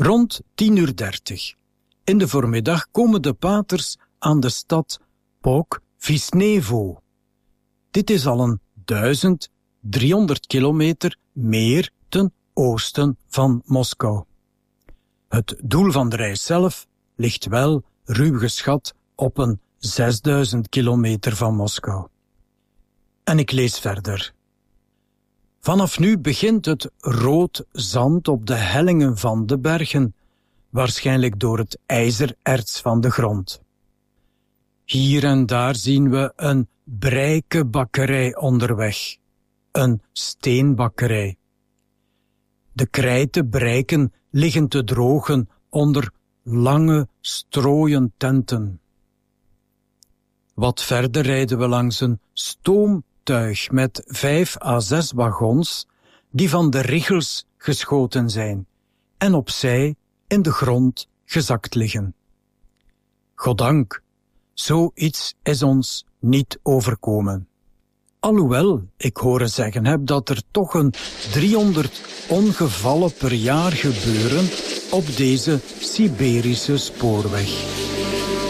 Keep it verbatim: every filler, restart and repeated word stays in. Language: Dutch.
Rond tien uur dertig. In de voormiddag komen de paters aan de stad Pok-Visnevo. Dit is al een duizend driehonderd kilometer meer ten oosten van Moskou. Het doel van de reis zelf ligt wel, ruw geschat, op een zesduizend kilometer van Moskou. En ik lees verder. Vanaf nu begint het rood zand op de hellingen van de bergen, waarschijnlijk door het ijzererts van de grond. Hier en daar zien we een brijkenbakkerij onderweg, een steenbakkerij. De krijten brijken liggen te drogen onder lange strooien tenten. Wat verder rijden we langs een stoomtuig met vijf à zes wagons die van de richels geschoten zijn en opzij in de grond gezakt liggen. Goddank, zoiets is ons niet overkomen. Alhoewel ik horen zeggen heb dat er toch een driehonderd ongevallen per jaar gebeuren op deze Siberische spoorweg.